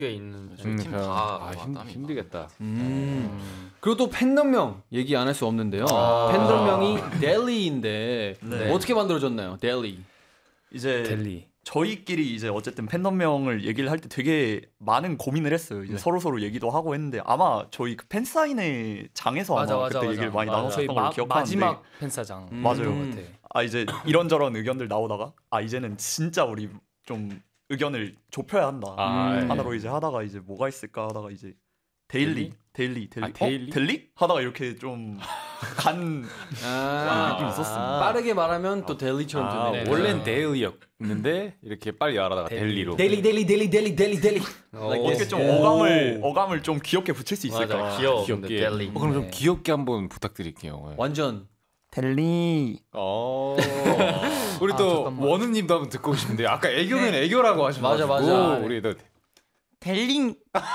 꽤 있는 팀다 힘들겠다. 그리고 또 팬덤명 얘기 안 할 수 없는데요. 팬덤명이 델리인데 어떻게 만들어졌나요? 델리. 이제 저희끼리 이제 어쨌든 팬덤명을 얘기를 할 때 되게 많은 고민을 했어요. 이제 서로 얘기도 하고 했는데 아마 저희 그 팬사인회 장에서 아마 그때 얘기를 많이 나눴던 걸 기억하는데 마지막 팬사장 맞아요. 이제 이런저런 의견들 나오다가 이제는 진짜 우리 좀 의견을 좁혀야 한다. 하나로 이제 하다가 이제 뭐가 있을까 하다가 이제 데일리. 데일리? 하다가 이렇게 좀 간 느낌이 있었습니다. 빠르게 말하면 또 델리처럼 들리네. 원래는 데일리였는데 이렇게 빨리 말하다가 델리로. 델리. 어떻게 좀 어감을 좀 귀엽게 붙일 수 있을까? 맞아, 귀엽게. 델리. 그럼 좀 귀엽게 한번 부탁드릴게요. 완전 델리. 우리 또 원우님도 한번 듣고 싶은데 아까 애교는 애교라고 하셔가지고 맞아. 우리도 델링.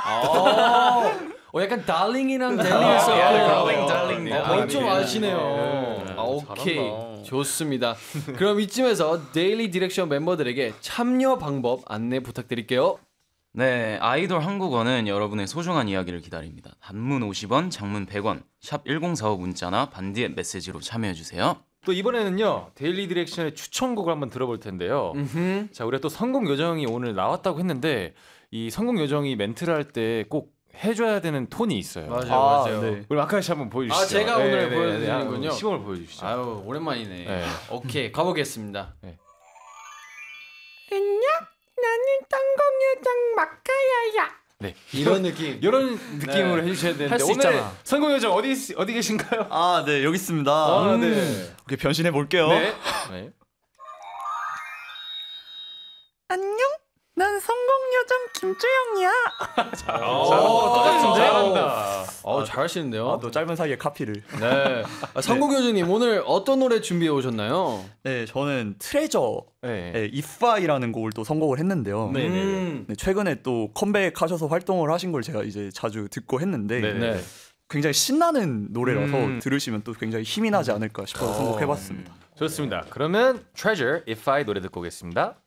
약간 달링이랑 델리에서 달링. 좀 아시네요. 오케이, 좋습니다. 그럼 이쯤에서 데일리 디렉션 멤버들에게 참여 방법 안내 부탁드릴게요. 네, 아이돌 한국어는 여러분의 소중한 이야기를 기다립니다. 단문 50원, 장문 100원, 샵 1045 문자나 반디의 메시지로 참여해주세요. 또 이번에는요 데일리 디렉션의 추천곡을 한번 들어볼 텐데요. 자, 우리가 또 성공 요정이 오늘 나왔다고 했는데 이 성공 요정이 멘트를 할 때 꼭 해줘야 되는 톤이 있어요. 맞아요. 네. 우리 아카이 씨 한번 보여주시죠. 제가 오늘 보여드리는군요. 시범을 보여주시죠. 아유, 오랜만이네. 오케이, 가보겠습니다. 안녕, 나는 성공요정 마카야야. 네, 이런 느낌. 이런 느낌으로 해주셔야 되는데 할수 오늘 있잖아. 성공 요정 어디 계신가요? 네, 여기 있습니다. 네. 이렇게 변신해 볼게요. 네. 안녕, 난 성공요정 김주영이야. 똑같은데? 잘한다. 잘하시는데요. 또 짧은 사이에 카피를. 네. 성공요정님 오늘 어떤 노래 준비해 오셨나요? 네, 저는 트레저의 If I라는 곡을 또 선곡을 했는데요. 네, 최근에 또 컴백하셔서 활동을 하신 걸 제가 이제 자주 듣고 했는데 굉장히 신나는 노래라서 들으시면 또 굉장히 힘이 나지 않을까 싶어서 선곡해봤습니다. 좋습니다. 그러면 Treasure If I 노래 듣고 오겠습니다.